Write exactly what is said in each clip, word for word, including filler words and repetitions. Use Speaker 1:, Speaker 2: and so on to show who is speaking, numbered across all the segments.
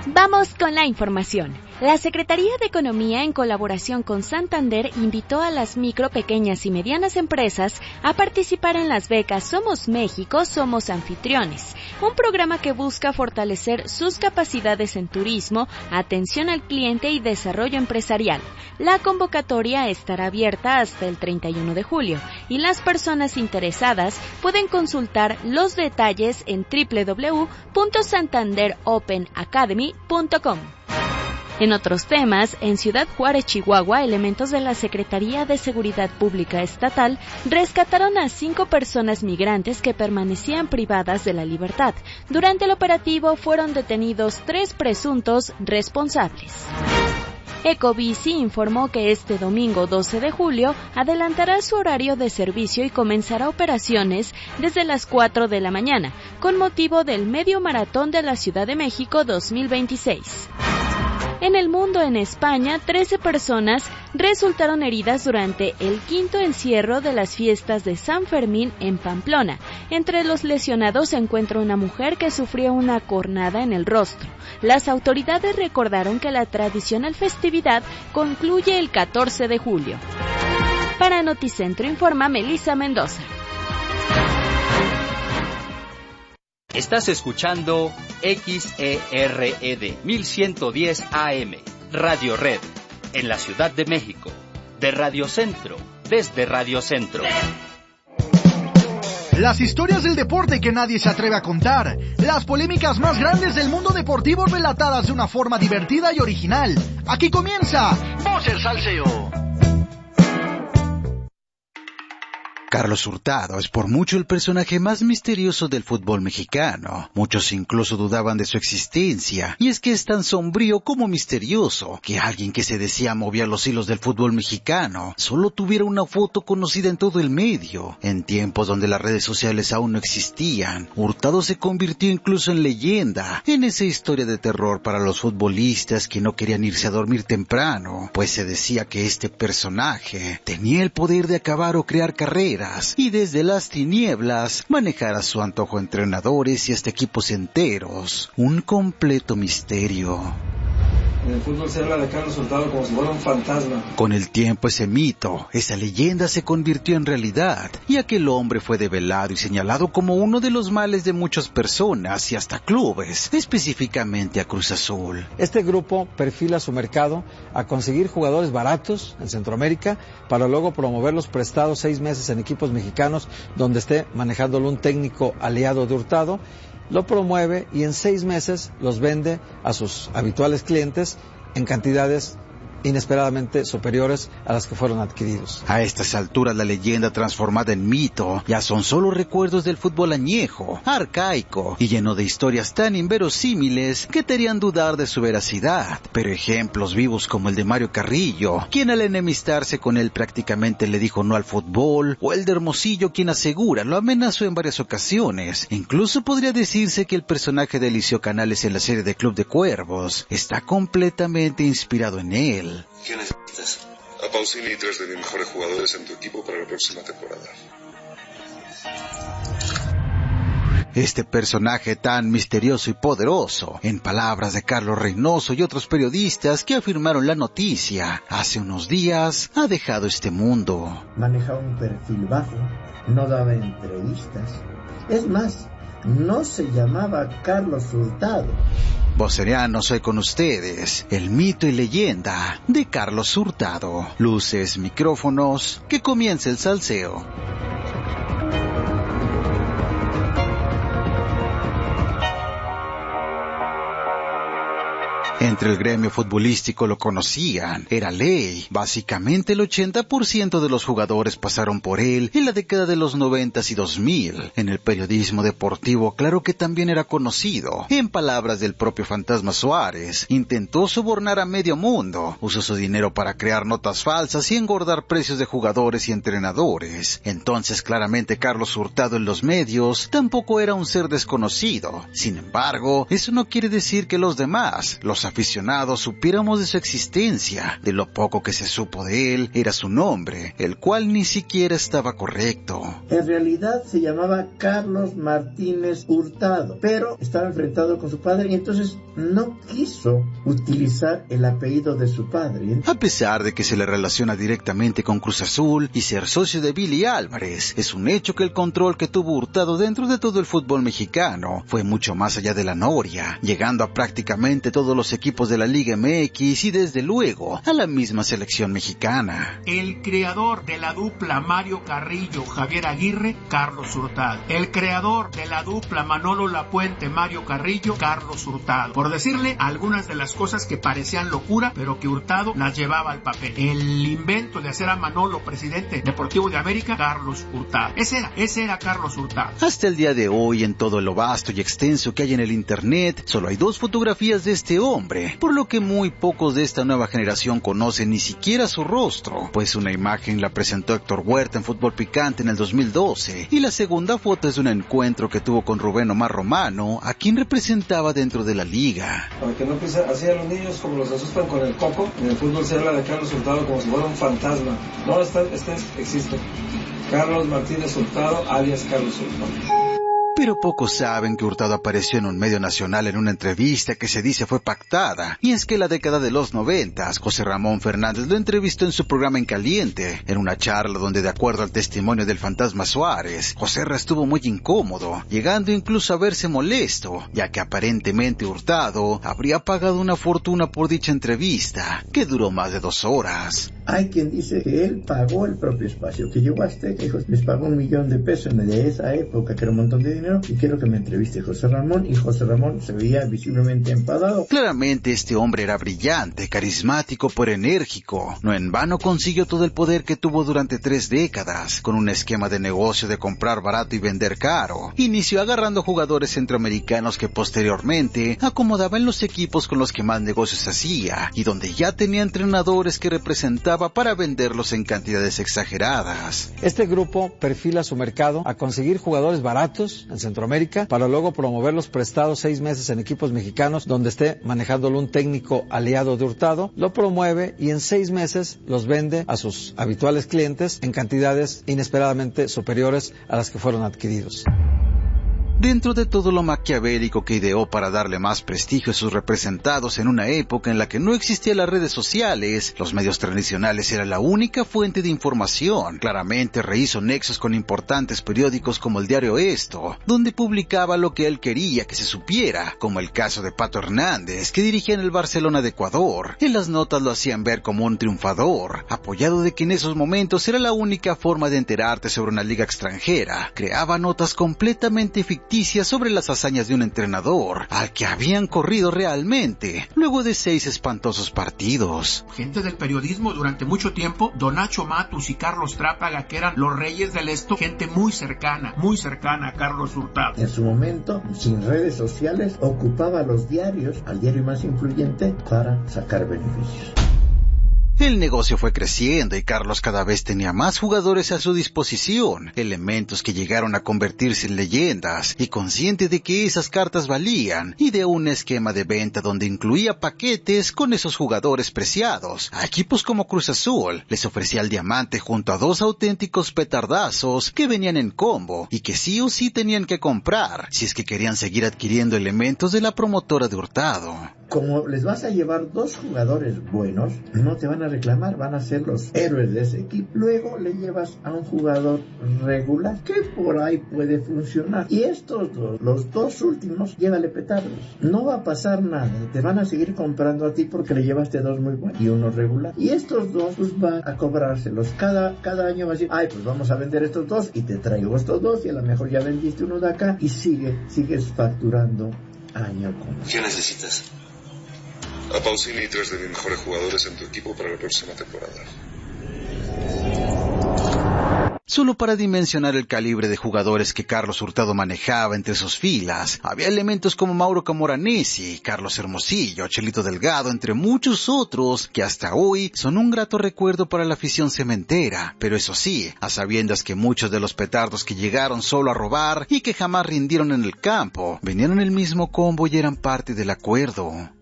Speaker 1: Vamos con la información. La Secretaría de Economía, en colaboración con Santander, invitó a las micro, pequeñas y medianas empresas a participar en las becas Somos México, Somos Anfitriones, un programa que busca fortalecer sus capacidades en turismo, atención al cliente y desarrollo empresarial. La convocatoria estará abierta hasta el treinta y uno de julio y las personas interesadas pueden consultar los detalles en doble u doble u doble u punto santander open academy punto com. En otros temas, en Ciudad Juárez, Chihuahua, elementos de la Secretaría de Seguridad Pública Estatal rescataron a cinco personas migrantes que permanecían privadas de la libertad. Durante el operativo fueron detenidos tres presuntos responsables. Ecobici informó que este domingo doce de julio adelantará su horario de servicio y comenzará operaciones desde las cuatro de la mañana, con motivo del Medio Maratón de la Ciudad de México dos mil veintiséis. En el mundo, en España, trece personas resultaron heridas durante el quinto encierro de las fiestas de San Fermín en Pamplona. Entre los lesionados se encuentra una mujer que sufrió una cornada en el rostro. Las autoridades recordaron que la tradicional festividad concluye el catorce de julio. Para Noticentro informa Melissa Mendoza.
Speaker 2: Estás escuchando X E R E D mil ciento diez A M, Radio Red, en la Ciudad de México, de Radio Centro, desde Radio Centro.
Speaker 3: Las historias del deporte que nadie se atreve a contar, las polémicas más grandes del mundo deportivo relatadas de una forma divertida y original. Aquí comienza Voz del Salseo.
Speaker 4: Carlos Hurtado es por mucho el personaje más misterioso del fútbol mexicano. Muchos incluso dudaban de su existencia, y es que es tan sombrío como misterioso que alguien que se decía movía los hilos del fútbol mexicano solo tuviera una foto conocida en todo el medio. En tiempos donde las redes sociales aún no existían, Hurtado se convirtió incluso en leyenda, en esa historia de terror para los futbolistas que no querían irse a dormir temprano, pues se decía que este personaje tenía el poder de acabar o crear carreras y desde las tinieblas manejar a su antojo entrenadores y hasta equipos enteros. Un completo misterio.
Speaker 5: En el fútbol se habla de Carlos Hurtado como si fuera un fantasma.
Speaker 4: Con el tiempo ese mito, esa leyenda se convirtió en realidad, y aquel hombre fue develado y señalado como uno de los males de muchas personas y hasta clubes, específicamente a Cruz Azul.
Speaker 6: Este grupo perfila su mercado a conseguir jugadores baratos en Centroamérica para luego promoverlos prestados seis meses en equipos mexicanos donde esté manejándolo un técnico aliado de Hurtado. Lo promueve y en seis meses los vende a sus habituales clientes en cantidades inesperadamente superiores a las que fueron adquiridos.
Speaker 4: A estas alturas la leyenda transformada en mito ya son solo recuerdos del fútbol añejo, arcaico y lleno de historias tan inverosímiles que te harían dudar de su veracidad. Pero ejemplos vivos como el de Mario Carrillo, quien al enemistarse con él prácticamente le dijo no al fútbol, o el de Hermosillo, quien asegura lo amenazó en varias ocasiones. Incluso podría decirse que el personaje de Eliseo Canales en la serie de Club de Cuervos está completamente inspirado en él.
Speaker 7: ¿Qué necesitas? A Pausini y tres de mis mejores jugadores en tu equipo para la próxima temporada.
Speaker 4: Este personaje tan misterioso y poderoso, en palabras de Carlos Reynoso y otros periodistas que afirmaron la noticia, hace unos días ha dejado este mundo.
Speaker 8: Manejaba un perfil bajo, no daba entrevistas. Es más, no se llamaba Carlos Hurtado.
Speaker 4: Voceriano, soy con ustedes, el mito y leyenda de Carlos Hurtado. Luces, micrófonos, que comience el salseo. Entre el gremio futbolístico lo conocían, era ley. Básicamente el ochenta por ciento de los jugadores pasaron por él en la década de los noventas y dos mil. En el periodismo deportivo, claro que también era conocido. En palabras del propio Fantasma Suárez, intentó sobornar a medio mundo, usó su dinero para crear notas falsas y engordar precios de jugadores y entrenadores. Entonces claramente Carlos Hurtado en los medios tampoco era un ser desconocido. Sin embargo, eso no quiere decir que los demás, los aficionados supiéramos de su existencia. De lo poco que se supo de él era su nombre, el cual ni siquiera estaba correcto.
Speaker 8: En realidad se llamaba Carlos Martínez Hurtado, pero estaba enfrentado con su padre y entonces no quiso utilizar el apellido de su padre.
Speaker 4: A pesar de que se le relaciona directamente con Cruz Azul y ser socio de Billy Álvarez, es un hecho que el control que tuvo Hurtado dentro de todo el fútbol mexicano fue mucho más allá de la noria, llegando a prácticamente todos los equipos de la Liga M X y desde luego a la misma selección mexicana.
Speaker 9: El creador de la dupla Mario Carrillo, Javier Aguirre, Carlos Hurtado. El creador de la dupla Manolo Lapuente, Mario Carrillo, Carlos Hurtado. Por decirle algunas de las cosas que parecían locura, pero que Hurtado las llevaba al papel. El invento de hacer a Manolo presidente deportivo de América, Carlos Hurtado. Ese era, ese era Carlos Hurtado.
Speaker 4: Hasta el día de hoy, en todo lo vasto y extenso que hay en el internet, solo hay dos fotografías de este hombre, por lo que muy pocos de esta nueva generación conocen ni siquiera su rostro, pues una imagen la presentó Héctor Huerta en Fútbol Picante en el dos mil doce, y la segunda foto es de un encuentro que tuvo con Rubén Omar Romano, a quien representaba dentro de la liga.
Speaker 5: Para que no empiece así a los niños como los asustan con el coco, en el fútbol se habla de Carlos Hurtado como si fuera un fantasma. No, este, este existe. Carlos Martínez Hurtado, alias Carlos Hurtado.
Speaker 4: Pero pocos saben que Hurtado apareció en un medio nacional en una entrevista que se dice fue pactada, y es que en la década de los noventas, José Ramón Fernández lo entrevistó en su programa En Caliente, en una charla donde, de acuerdo al testimonio del fantasma Suárez, José Ra estuvo muy incómodo, llegando incluso a verse molesto, ya que aparentemente Hurtado habría pagado una fortuna por dicha entrevista, que duró más de dos horas.
Speaker 8: Hay quien dice que él pagó el propio espacio, que llegó a Azteca y les pagó un millón de pesos en de esa época, que era un montón de dinero, y quiero que me entreviste José Ramón, y José Ramón se veía visiblemente enfadado.
Speaker 4: Claramente este hombre era brillante, carismático, pero enérgico. No en vano consiguió todo el poder que tuvo durante tres décadas, con un esquema de negocio de comprar barato y vender caro. Inició agarrando jugadores centroamericanos que posteriormente acomodaba en los equipos con los que más negocios hacía, y donde ya tenía entrenadores que representaban para venderlos en cantidades exageradas.
Speaker 6: Este grupo perfila su mercado a conseguir jugadores baratos en Centroamérica para luego promoverlos prestados seis meses en equipos mexicanos donde esté manejándolo un técnico aliado de Hurtado, lo promueve y en seis meses los vende a sus habituales clientes en cantidades inesperadamente superiores a las que fueron adquiridos.
Speaker 4: Dentro de todo lo maquiavélico que ideó para darle más prestigio a sus representados en una época en la que no existían las redes sociales, los medios tradicionales eran la única fuente de información. Claramente rehizo nexos con importantes periódicos como el diario Esto, donde publicaba lo que él quería que se supiera, como el caso de Pato Hernández, que dirigía en el Barcelona de Ecuador. En las notas lo hacían ver como un triunfador, apoyado de que en esos momentos era la única forma de enterarte sobre una liga extranjera. Creaba notas completamente ficticias sobre las hazañas de un entrenador al que habían corrido realmente luego de seis espantosos partidos.
Speaker 9: Gente del periodismo durante mucho tiempo, Don Nacho Matus y Carlos Trápaga, que eran los reyes del esto, gente muy cercana, muy cercana a Carlos Hurtado.
Speaker 8: En su momento, sin redes sociales, ocupaba los diarios, al diario más influyente, para sacar beneficios.
Speaker 4: El negocio fue creciendo y Carlos cada vez tenía más jugadores a su disposición, elementos que llegaron a convertirse en leyendas, y consciente de que esas cartas valían, y de un esquema de venta donde incluía paquetes con esos jugadores preciados. A equipos como Cruz Azul les ofrecía el diamante junto a dos auténticos petardazos que venían en combo y que sí o sí tenían que comprar si es que querían seguir adquiriendo elementos de la promotora de Hurtado.
Speaker 8: Como les vas a llevar dos jugadores buenos, no te van a reclamar, van a ser los héroes de ese equipo. Luego le llevas a un jugador regular que por ahí puede funcionar. Y estos dos, los dos últimos, llévale petardos. No va a pasar nada, te van a seguir comprando a ti porque le llevaste dos muy buenos y uno regular. Y estos dos, pues van a cobrárselos. Cada, cada año va a decir, ay, pues vamos a vender estos dos y te traigo estos dos y a lo mejor ya vendiste uno de acá y sigue, sigues facturando año con año.
Speaker 7: ¿Qué necesitas? A Pausini y tres de mis mejores jugadores en tu equipo para la próxima temporada.
Speaker 4: Solo para dimensionar el calibre de jugadores que Carlos Hurtado manejaba entre sus filas, había elementos como Mauro Camoranesi, Carlos Hermosillo, Chelito Delgado, entre muchos otros que hasta hoy son un grato recuerdo para la afición cementera. Pero eso sí, a sabiendas que muchos de los petardos que llegaron solo a robar y que jamás rindieron en el campo, venían en el mismo combo y eran parte del acuerdo.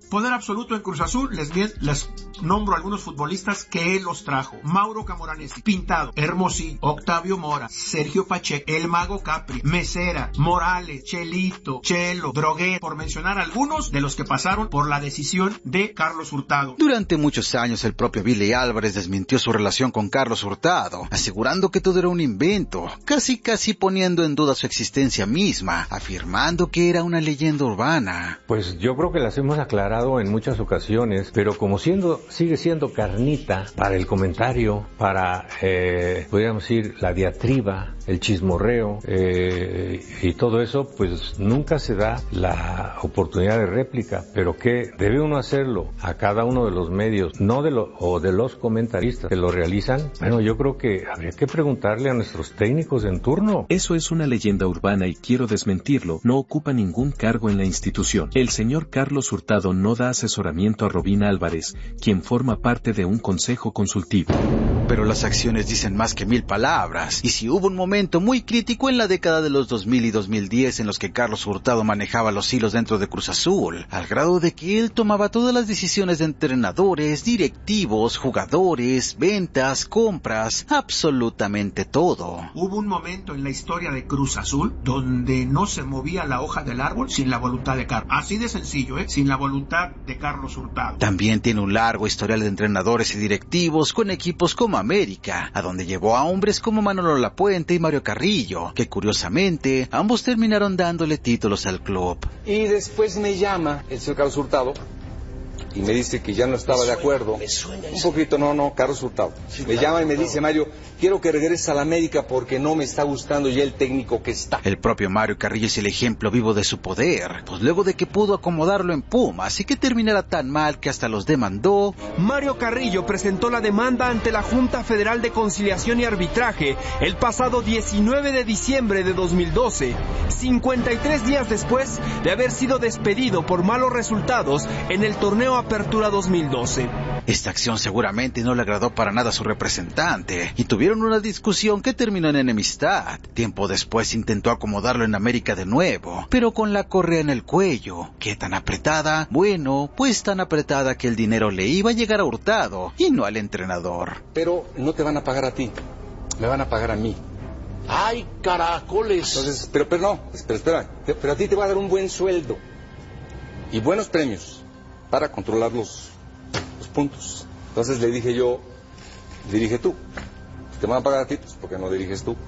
Speaker 9: Poder absoluto en Cruz Azul, les, les nombro algunos futbolistas que él los trajo. Mauro Camoranesi, Pintado, Hermosillo, Octavio Mora, Sergio Pacheco, El Mago Capri, Mesera, Morales, Chelito, Chelo, Droguet, por mencionar algunos de los que pasaron por la decisión de Carlos Hurtado.
Speaker 4: Durante muchos años el propio Billy Álvarez desmintió su relación con Carlos Hurtado, asegurando que todo era un invento, casi casi poniendo en duda su existencia misma, afirmando que era una leyenda urbana.
Speaker 10: Pues yo creo que las hemos aclarado en muchas ocasiones, pero como siendo sigue siendo carnita para el comentario, para, eh, podríamos decir, la diatriba, el chismorreo eh, y todo eso, pues nunca se da la oportunidad de réplica. Pero que debe uno hacerlo a cada uno de los medios, no de lo, o de los comentaristas que lo realizan. Bueno, yo creo que habría que preguntarle a nuestros técnicos en turno.
Speaker 11: Eso es una leyenda urbana y quiero desmentirlo. No ocupa ningún cargo en la institución. El señor Carlos Hurtado no da asesoramiento a Robín Álvarez, quien forma parte de un consejo consultivo.
Speaker 4: Pero las acciones dicen más que mil palabras, y si hubo un momento muy crítico en la década de los dos mil y dos mil diez en los que Carlos Hurtado manejaba los hilos dentro de Cruz Azul, al grado de que él tomaba todas las decisiones de entrenadores, directivos, jugadores, ventas, compras, absolutamente todo.
Speaker 9: Hubo un momento en la historia de Cruz Azul donde no se movía la hoja del árbol sin la voluntad de Carlos. Así de sencillo, ¿eh? Sin la voluntad de Carlos Hurtado.
Speaker 4: También tiene un largo historial de entrenadores y directivos con equipos como América, a donde llevó a hombres como Manolo Lapuente y Mario Carrillo, que curiosamente ambos terminaron dándole títulos al club.
Speaker 12: Y después me llama el señor Carlos Hurtado y me dice que ya no estaba de acuerdo. Un poquito, no, no, Carlos Hurtado. Me llama y me dice, Mario, quiero que regreses a la América porque no me está gustando ya el técnico que está.
Speaker 4: El propio Mario Carrillo es el ejemplo vivo de su poder, pues luego de que pudo acomodarlo en Pumas y que terminara tan mal que hasta los demandó,
Speaker 13: Mario Carrillo presentó la demanda ante la Junta Federal de Conciliación y Arbitraje el pasado diecinueve de diciembre de dos mil doce, cincuenta y tres días después de haber sido despedido por malos resultados en el torneo Apertura dos mil doce.
Speaker 4: Esta acción seguramente no le agradó para nada a su representante y tuvieron una discusión que terminó en enemistad. Tiempo después intentó acomodarlo en América de nuevo, pero con la correa en el cuello. ¿Qué tan apretada? Bueno, pues tan apretada que el dinero le iba a llegar a Hurtado y no al entrenador.
Speaker 12: Pero no te van a pagar a ti, me van a pagar a mí.
Speaker 14: ¡Ay, caracoles!
Speaker 12: Entonces, pero, pero no, espera, espera, pero a ti te va a dar un buen sueldo y buenos premios para controlar los, los puntos. Entonces le dije yo, dirige tú. Te van a pagar a ti, pues porque no diriges tú.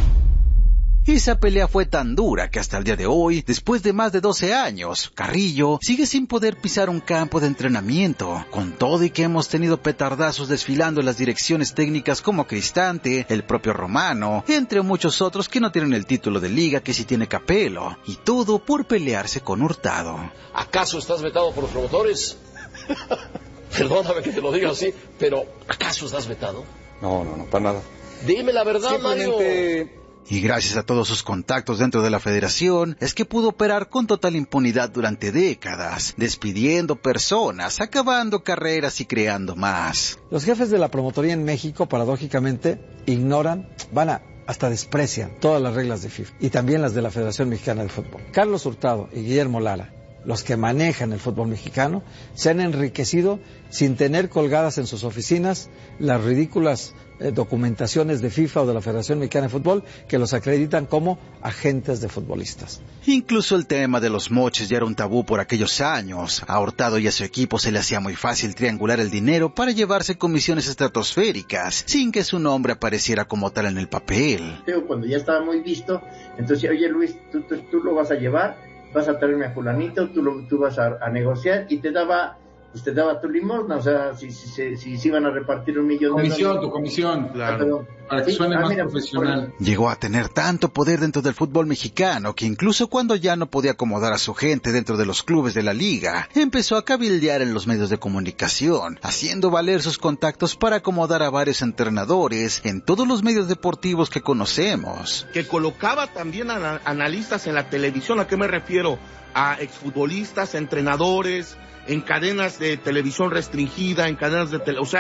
Speaker 4: Esa pelea fue tan dura que hasta el día de hoy, después de más de doce años, Carrillo sigue sin poder pisar un campo de entrenamiento, con todo y que hemos tenido petardazos desfilando en las direcciones técnicas como Cristante, el propio Romano, entre muchos otros que no tienen el título de liga que sí tiene Capello, y todo por pelearse con Hurtado.
Speaker 14: ¿Acaso estás vetado por los promotores? Perdóname que te lo diga así, pero ¿acaso estás vetado?
Speaker 12: No, no, no, para nada.
Speaker 14: Dime la verdad,
Speaker 12: Simplemente...
Speaker 14: Mario.
Speaker 4: Y gracias a todos sus contactos dentro de la federación, es que pudo operar con total impunidad durante décadas, despidiendo personas, acabando carreras y creando más.
Speaker 6: Los jefes de la promotoría en México, paradójicamente, ignoran, van a, hasta desprecian todas las reglas de FIFA y también las de la Federación Mexicana de Fútbol. Carlos Hurtado y Guillermo Lara, los que manejan el fútbol mexicano, se han enriquecido sin tener colgadas en sus oficinas las ridículas eh, documentaciones de FIFA o de la Federación Mexicana de Fútbol que los acreditan como agentes de futbolistas.
Speaker 4: Incluso el tema de los moches ya era un tabú por aquellos años. A Hurtado y a su equipo se le hacía muy fácil triangular el dinero para llevarse comisiones estratosféricas, sin que su nombre apareciera como tal en el papel.
Speaker 8: Cuando ya estaba muy visto, entonces, oye Luis, tú, tú, tú lo vas a llevar, vas a traerme a fulanito, tú, lo, tú vas a, a negociar, y te daba, pues te daba tu limosna, o sea, si si, si, si, si iban a repartir un millón
Speaker 15: comisión,
Speaker 8: de dólares.
Speaker 15: Tu comisión, claro,
Speaker 8: pero,
Speaker 15: para que
Speaker 8: sí,
Speaker 15: suene
Speaker 8: ah,
Speaker 15: más
Speaker 8: mira,
Speaker 15: profesional.
Speaker 8: Por...
Speaker 4: Llegó a tener tanto poder dentro del fútbol mexicano que incluso cuando ya no podía acomodar a su gente dentro de los clubes de la liga, empezó a cabildear en los medios de comunicación, haciendo valer sus contactos para acomodar a varios entrenadores en todos los medios deportivos que conocemos.
Speaker 16: Que colocaba también a analistas en la televisión. ¿A qué me refiero? A exfutbolistas, entrenadores, en cadenas de televisión restringida, en cadenas de tele... O sea,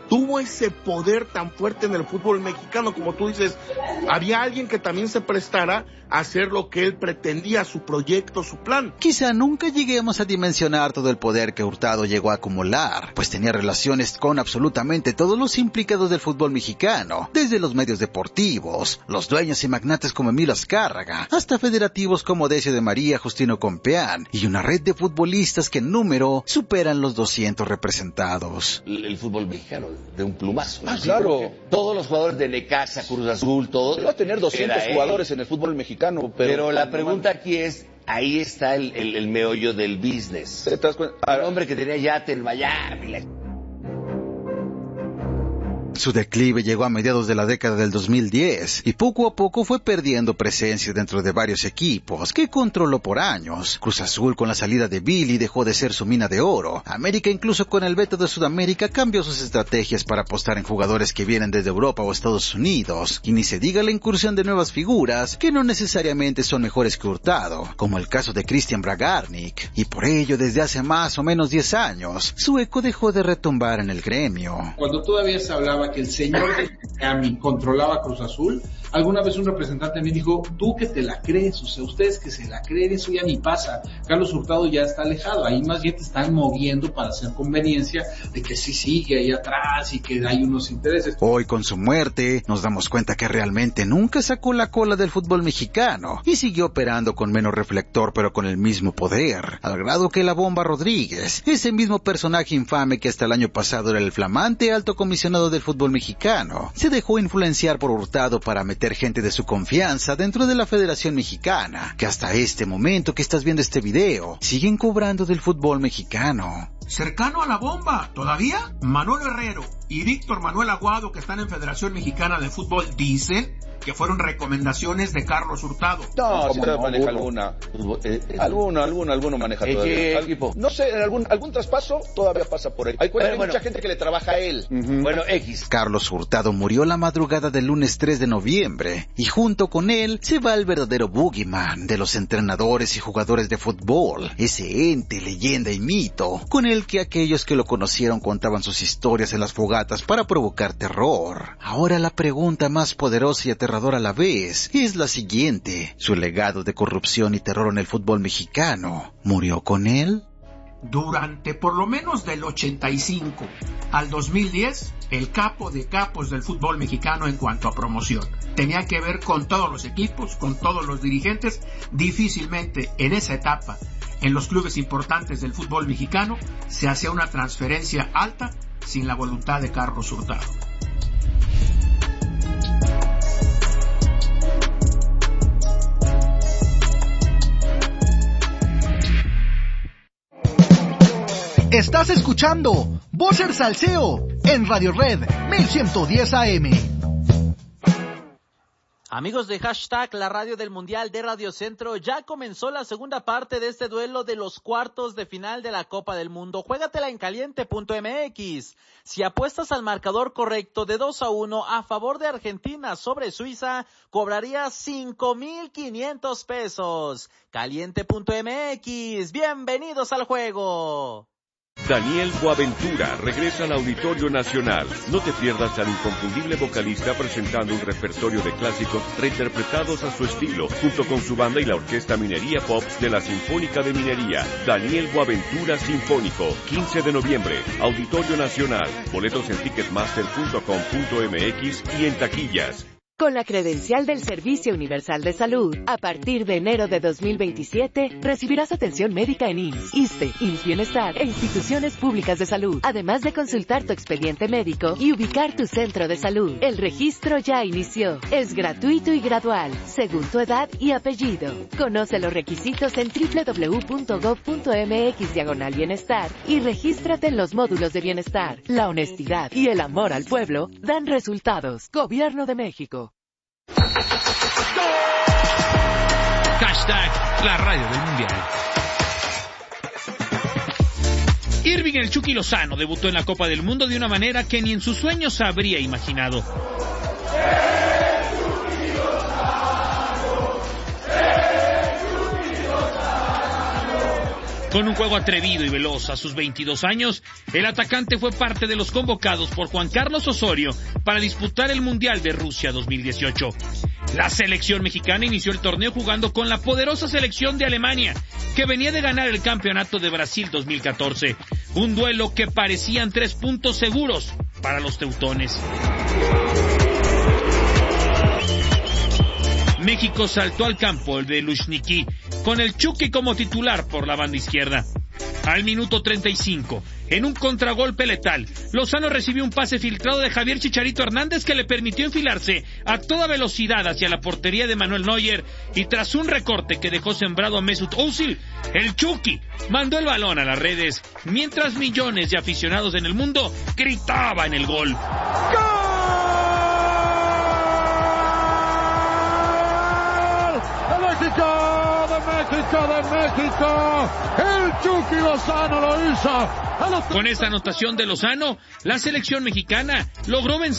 Speaker 16: tuvo ese poder tan fuerte en el fútbol mexicano, como tú dices, había alguien que también se prestara a hacer lo que él pretendía, su proyecto, su plan.
Speaker 4: Quizá nunca lleguemos a dimensionar todo el poder que Hurtado llegó a acumular, pues tenía relaciones con absolutamente todos los implicados del fútbol mexicano, desde los medios deportivos, los dueños y magnates como Emilio Azcárraga, hasta federativos como Decio de María, Justino Compeán, y una red de futbolistas que en número superan los doscientos representados.
Speaker 14: El, el fútbol mexicano, de un plumazo.
Speaker 15: Ah, claro.
Speaker 14: Todos los jugadores de Necaxa, Cruz Azul, todos.
Speaker 15: Va a tener doscientos jugadores en el fútbol mexicano. Pero,
Speaker 14: pero la pregunta aquí es, ahí está el, el, el meollo del business. Un hombre que tenía yate en Miami. La...
Speaker 4: Su declive llegó a mediados de la década del dos mil diez y poco a poco fue perdiendo presencia dentro de varios equipos que controló por años. Cruz Azul con la salida de Billy dejó de ser su mina de oro. América incluso con el veto de Sudamérica cambió sus estrategias para apostar en jugadores que vienen desde Europa o Estados Unidos. Y ni se diga la incursión de nuevas figuras que no necesariamente son mejores que Hurtado, como el caso de Christian Bragarnik. Y por ello desde hace más o menos diez años su eco dejó de retumbar en el gremio.
Speaker 17: Cuando todavía se hablaba que el señor de Miami controlaba Cruz Azul, alguna vez un representante me dijo, tú que te la crees, o sea, ustedes que se la creen, eso ya ni pasa. Carlos Hurtado ya está alejado, ahí más bien te están moviendo para hacer conveniencia de que sí sigue ahí atrás y que hay unos intereses.
Speaker 4: Hoy con su muerte nos damos cuenta que realmente nunca sacó la cola del fútbol mexicano y siguió operando con menos reflector pero con el mismo poder, al grado que la Bomba Rodríguez, ese mismo personaje infame que hasta el año pasado era el flamante alto comisionado del fútbol mexicano, se dejó influenciar por Hurtado para meter gente de su confianza dentro de la Federación Mexicana, que hasta este momento que estás viendo este video, siguen cobrando del fútbol mexicano.
Speaker 9: Cercano a la Bomba, todavía, Manolo Herrero y Víctor Manuel Aguado, que están en Federación Mexicana de Fútbol, dicen que fueron recomendaciones de Carlos Hurtado.
Speaker 15: No, si todavía maneja alguna. Eh, eh, alguno, alguno, alguno maneja todavía.
Speaker 14: ¿Qué equipo?
Speaker 15: No sé, en algún, algún traspaso todavía pasa por ahí. Hay, bueno, hay bueno. mucha gente que le trabaja a él.
Speaker 14: Uh-huh. Bueno, X.
Speaker 4: Carlos Hurtado murió la madrugada del lunes tres de noviembre, y junto con él se va el verdadero boogeyman de los entrenadores y jugadores de fútbol, ese ente, leyenda y mito, con el que aquellos que lo conocieron contaban sus historias en las fogatas para provocar terror. Ahora la pregunta más poderosa y aterradora a la vez es la siguiente: ¿su legado de corrupción y terror en el fútbol mexicano murió con él?
Speaker 9: Durante por lo menos del ochenta y cinco al dos mil diez, el capo de capos del fútbol mexicano en cuanto a promoción tenía que ver con todos los equipos, con todos los dirigentes. Difícilmente en esa etapa, en los clubes importantes del fútbol mexicano, se hacía una transferencia alta sin la voluntad de Carlos Hurtado.
Speaker 3: Estás escuchando Vocer Salseo en Radio Red mil ciento diez A M.
Speaker 18: Amigos de Hashtag, la radio del Mundial de Radio Centro, ya comenzó la segunda parte de este duelo de los cuartos de final de la Copa del Mundo. Juégatela en caliente punto m x. Si apuestas al marcador correcto de dos a uno a favor de Argentina sobre Suiza, cobrarías cinco mil quinientos pesos. caliente punto m x. Bienvenidos al juego.
Speaker 19: Daniel Boaventura regresa al Auditorio Nacional. No te pierdas al inconfundible vocalista presentando un repertorio de clásicos reinterpretados a su estilo, junto con su banda y la Orquesta Minería Pop de la Sinfónica de Minería. Daniel Boaventura Sinfónico, quince de noviembre, Auditorio Nacional. Boletos en ticketmaster punto com punto m x y en taquillas.
Speaker 20: Con la credencial del Servicio Universal de Salud, a partir de enero de dos mil veintisiete, recibirás atención médica en I M S S, ISSSTE, I M S S Bienestar e instituciones públicas de salud, además de consultar tu expediente médico y ubicar tu centro de salud. El registro ya inició. Es gratuito y gradual, según tu edad y apellido. Conoce los requisitos en doble u doble u doble u punto gov punto m x diagonal bienestar y regístrate en los módulos de bienestar. La honestidad y el amor al pueblo dan resultados. Gobierno de México.
Speaker 21: Hashtag la radio del Mundial. Irving el Chucky Lozano debutó en la Copa del Mundo de una manera que ni en sus sueños habría imaginado. Con un juego atrevido y veloz a sus veintidós años, el atacante fue parte de los convocados por Juan Carlos Osorio para disputar el Mundial de Rusia dos mil dieciocho. La selección mexicana inició el torneo jugando con la poderosa selección de Alemania, que venía de ganar el Campeonato de Brasil dos mil catorce. Un duelo que parecían tres puntos seguros para los teutones. México saltó al campo de Luzhniki, con el Chucky como titular por la banda izquierda. Al minuto treinta y cinco, en un contragolpe letal, Lozano recibió un pase filtrado de Javier Chicharito Hernández que le permitió enfilarse a toda velocidad hacia la portería de Manuel Neuer, y tras un recorte que dejó sembrado a Mesut Özil, el Chucky mandó el balón a las redes, mientras millones de aficionados en el mundo gritaban el gol. ¡Gol!
Speaker 1: México, de México, de México, el Chucky Lozano lo hizo.
Speaker 21: Con esta anotación de Lozano, la selección mexicana logró vencer